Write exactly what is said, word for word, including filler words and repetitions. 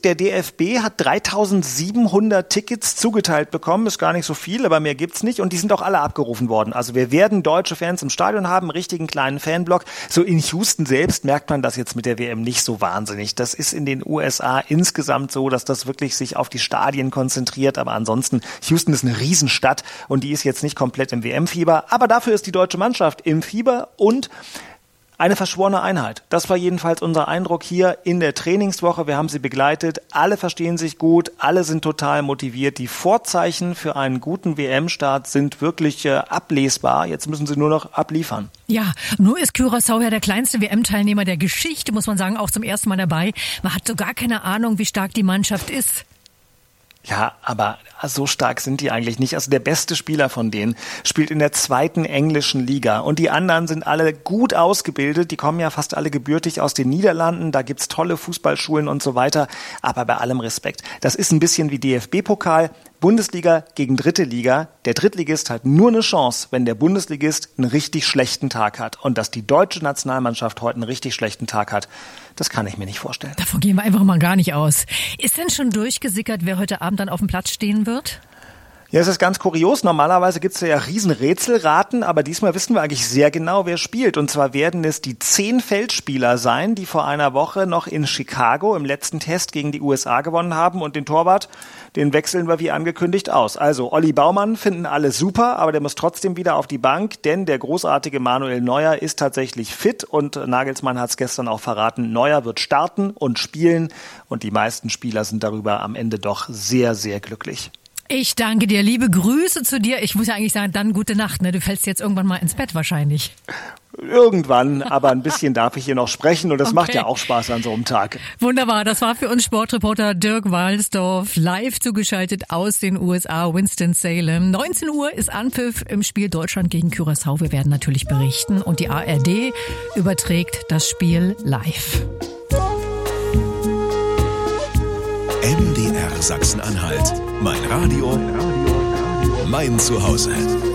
Der D F B hat dreitausendsiebenhundert Tickets zugeteilt bekommen. Ist gar nicht so viel, aber mehr gibt's nicht. Und die sind auch alle abgerufen worden. Also wir werden deutsche Fans im Stadion haben, einen richtigen kleinen Fanblock. So in Houston selbst merkt man das jetzt mit der W M nicht so wahnsinnig. Das ist in den U S A insgesamt so, dass das wirklich sich auf die Stadien konzentriert. Aber ansonsten, Houston ist eine Riesenstadt und die ist jetzt nicht komplett im W M-Fieber. Aber dafür ist die deutsche Mannschaft im Fieber und eine verschworene Einheit. Das war jedenfalls unser Eindruck hier in der Trainingswoche. Wir haben sie begleitet. Alle verstehen sich gut. Alle sind total motiviert. Die Vorzeichen für einen guten W M-Start sind wirklich äh, ablesbar. Jetzt müssen sie nur noch abliefern. Ja, nur ist Curaçao ja der kleinste W M-Teilnehmer der Geschichte, muss man sagen, auch zum ersten Mal dabei. Man hat so gar keine Ahnung, wie stark die Mannschaft ist. Ja, aber so stark sind die eigentlich nicht. Also der beste Spieler von denen spielt in der zweiten englischen Liga. Und die anderen sind alle gut ausgebildet. Die kommen ja fast alle gebürtig aus den Niederlanden. Da gibt's tolle Fußballschulen und so weiter. Aber bei allem Respekt. Das ist ein bisschen wie D F B-Pokal. Bundesliga gegen dritte Liga. Der Drittligist hat nur eine Chance, wenn der Bundesligist einen richtig schlechten Tag hat. Und dass die deutsche Nationalmannschaft heute einen richtig schlechten Tag hat, das kann ich mir nicht vorstellen. Davon gehen wir einfach mal gar nicht aus. Ist denn schon durchgesickert, wer heute Abend dann auf dem Platz stehen wird? Ja, es ist ganz kurios. Normalerweise gibt's ja Riesenrätselraten, aber diesmal wissen wir eigentlich sehr genau, wer spielt. Und zwar werden es die zehn Feldspieler sein, die vor einer Woche noch in Chicago im letzten Test gegen die U S A gewonnen haben. Und den Torwart, den wechseln wir wie angekündigt aus. Also Olli Baumann finden alle super, aber der muss trotzdem wieder auf die Bank, denn der großartige Manuel Neuer ist tatsächlich fit. Und Nagelsmann hat's gestern auch verraten, Neuer wird starten und spielen. Und die meisten Spieler sind darüber am Ende doch sehr, sehr glücklich. Ich danke dir. Liebe Grüße zu dir. Ich muss ja eigentlich sagen, dann gute Nacht. Ne? Du fällst jetzt irgendwann mal ins Bett wahrscheinlich. Irgendwann, aber ein bisschen darf ich hier noch sprechen und das Okay. macht ja auch Spaß an so einem Tag. Wunderbar. Das war für uns Sportreporter Dirk Walsdorf live zugeschaltet aus den U S A, Winston-Salem. neunzehn Uhr ist Anpfiff im Spiel Deutschland gegen Curaçao. Wir werden natürlich berichten und die A R D überträgt das Spiel live. M D R Sachsen-Anhalt. Mein Radio, mein Zuhause.